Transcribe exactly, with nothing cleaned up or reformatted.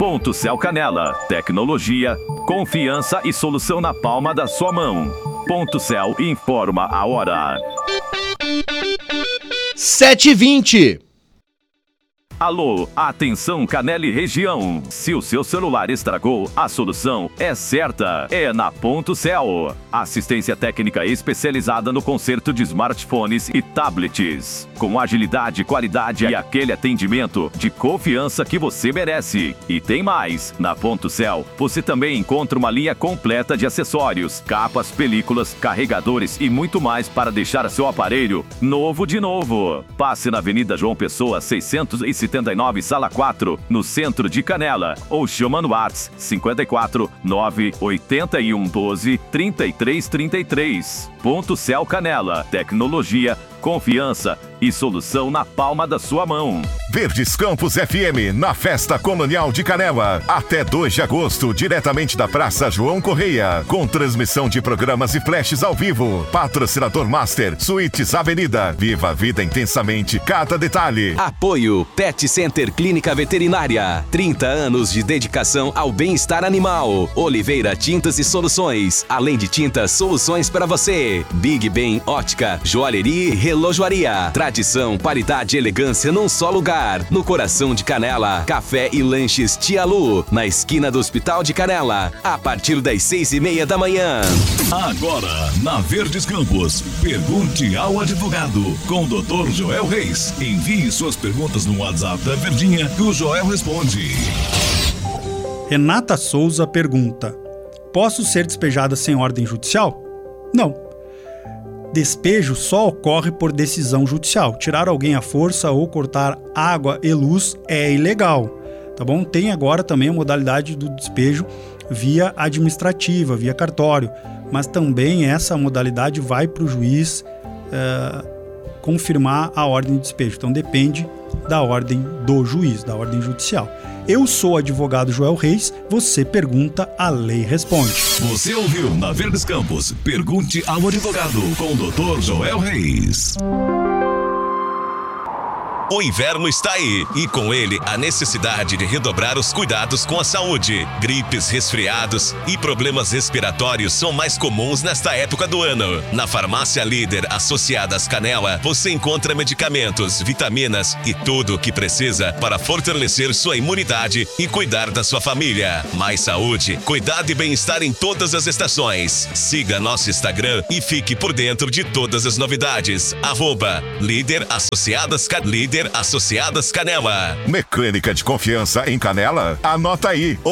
Ponto Céu Canela. Tecnologia, confiança e solução na palma da sua mão. Ponto Céu informa a hora. sete e vinte. Alô, atenção Canela e região. Se o seu celular estragou, a solução é certa. É na Ponto Céu. Assistência técnica especializada no conserto de smartphones e tablets. Com agilidade, qualidade e aquele atendimento de confiança que você merece. E tem mais. Na Ponto Céu, você também encontra uma linha completa de acessórios, capas, películas, carregadores e muito mais para deixar seu aparelho novo de novo. Passe na Avenida João Pessoa, seiscentos e setenta e nove, sala quatro, no centro de Canela. Ou chama no WhatsApp cinquenta e quatro, nove, oitenta e um, doze, trinta e três, trinta e três. Ponto Céu Canela. Tecnologia, confiança e solução na palma da sua mão. Verdes Campos F M, na Festa Colonial de Canela. Até dois de agosto, diretamente da Praça João Correia. Com transmissão de programas e flashes ao vivo. Patrocinador Master, Suítes Avenida. Viva a vida intensamente, cada detalhe. Apoio Pet Center Clínica Veterinária. trinta anos de dedicação ao bem-estar animal. Oliveira Tintas e Soluções. Além de tintas, soluções para você. Big Ben Ótica, Joalheria e Relojoaria. Tradição, qualidade e elegância num só lugar. No coração de Canela. Café e lanches Tia Lu, na esquina do Hospital de Canela. A partir das seis e meia da manhã. Agora, na Verdes Campos, pergunte ao advogado com o doutor Joel Reis. Envie suas perguntas no WhatsApp da Verdinha que o Joel responde. Renata Souza pergunta: posso ser despejada sem ordem judicial? Não. Despejo só ocorre por decisão judicial. Tirar alguém à força ou cortar água e luz é ilegal, tá bom? Tem agora também a modalidade do despejo via administrativa, via cartório, mas também essa modalidade vai para o juiz uh, confirmar a ordem de despejo. Então depende da ordem do juiz, da ordem judicial. Eu sou o advogado Joel Reis, você pergunta, a lei responde. Você ouviu na Verdes Campos, pergunte ao advogado com o doutor Joel Reis. O inverno está aí e com ele a necessidade de redobrar os cuidados com a saúde. Gripes, resfriados e problemas respiratórios são mais comuns nesta época do ano. Na Farmácia Líder Associadas Canela, você encontra medicamentos, vitaminas e tudo o que precisa para fortalecer sua imunidade e cuidar da sua família. Mais saúde, cuidado e bem-estar em todas as estações. Siga nosso Instagram e fique por dentro de todas as novidades. Arroba Líder Associadas Canela. Líder Associadas Canela. Mecânica de confiança em Canela? Anota aí.